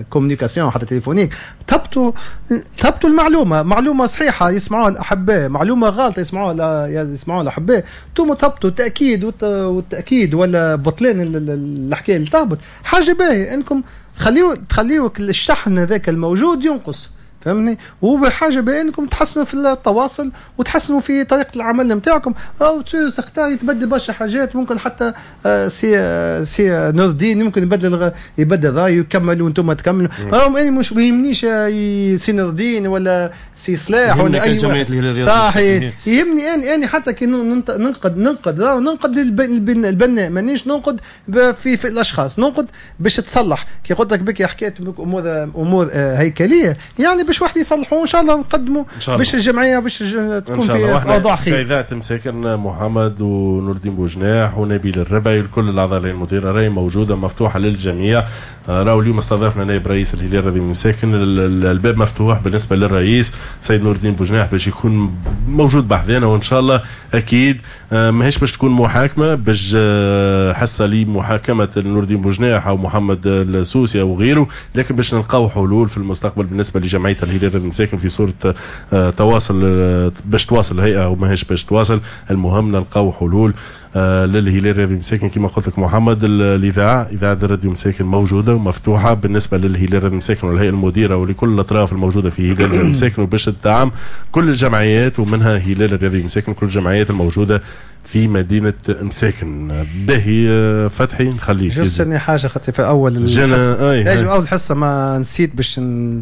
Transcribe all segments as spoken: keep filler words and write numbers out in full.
كومونيكاسيون حتى تليفونيك تهبطوا تهبطوا المعلومه، معلومه صحيحه يسمعوها الاحباء، معلومه غلطه يسمعوها يسمعوها الاحباء، انتم تهبطوا التاكيد والتاكيد ولا بطلان الحكايه اللي تهبط حاجه باهيه، انكم خليوا تخليوا الشحن هذاك الموجود ينقص، فهمني؟ وبحاجه بانكم تحسنوا في التواصل وتحسنوا في طريقه العمل نتاعكم، او تختار يتبدل برشا حاجات، ممكن حتى سي سي نور الدين ممكن يبدل يبدل رايه يكمل وانتم تكملوا، راهم اني مش بيهمنيش سي نور الدين ولا سي صلاح ولا اي واحد صحيح، يهمني اني اني حتى كي ننقد ننقد راه ننقد البناء، مانيش ننقد في في الاشخاص، ننقد باش تصلح. كي قلت لك بك حكيت امور امور هيكليه يعني باش واحد يصلحوا ان شاء الله نقدموا باش الجمعيه باش تكون في اوضاع خير. اذاعه مساكن محمد ونور الدين بوجناح ونبيل الربعي وكل الاعضاء المديره راهي موجوده مفتوحه للجميع. راهو اليوم استضافنا نائب رئيس الهلال الرياضي مساكن، الباب مفتوح بالنسبه للرئيس سيد نور الدين بوجناح باش يكون موجود بحذانا، وان شاء الله اكيد ماهيش باش تكون محاكمه باش حصه لي محاكمه نور الدين بوجناح او محمد السوسي او غيره، لكن باش نلقاو حلول في المستقبل بالنسبه لجمعيه الهلال الرياضي مساكن في صوره تواصل باش تواصل الهيئه او ماهيش باش تواصل، المهم نلقاو حلول للهلال الرياضي مساكن. كما قلت لك محمد الاذاعه اذاعه الراديو مساكن موجوده ومفتوحه بالنسبه للهلال الرياضي مساكن والهيئه المديره ولكل الاطراف الموجوده في هلال الرياضي مساكن، وباش تدعم كل الجمعيات ومنها هلال الرياضي مساكن كل الجمعيات الموجوده في مدينه مساكن. باهي فتحي نخليك جسني حاجه خاطر في اول الحصه اول حصه ما نسيت باش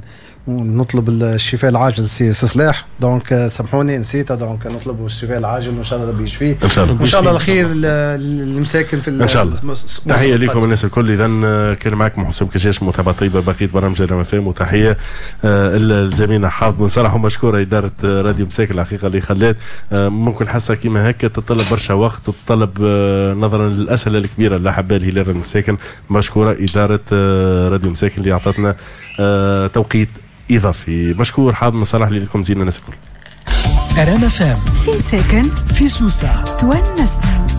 نطلب الشفاء العاجل سي صلاح، دونك سامحوني نسيتها، دونك نطلب الشفاء العاجل وان شاء الله ربي يشفيه ان شاء الله وان شاء الله الخير المساكن في ان شاء الله. تحيه لكم الناس الكل. اذا كان معكم حسام كجاش متابعه طيبه بقيه برامج رام اف ام، وتحيه الزميله حافظ بن صالح ومشكوره اداره راديو مساكن الحقيقه اللي خلات ممكن حاسه كيما هكا تتطلب برشا وقت وتتطلب نظرا للاسئله الكبيره اللي حبها الهلال المساكن، مشكوره اداره راديو مساكن اللي اعطتنا توقيت إضافي. مشكور حاضر من صلاح اللي لكم زينا الناس الكل. رام اف ام في مساكن في سوسة تونسنا.